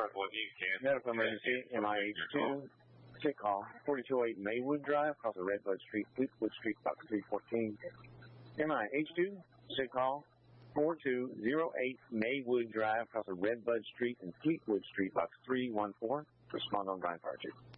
Medical emergency, MIH2. Sick call, 4208 Maywood Drive, across the Redbud Street, Fleetwood Street, box 314. MIH2. Sick call, 4208 Maywood Drive, across the Redbud Street and Fleetwood Street, box 314. Respond on Bryan Fire Chief.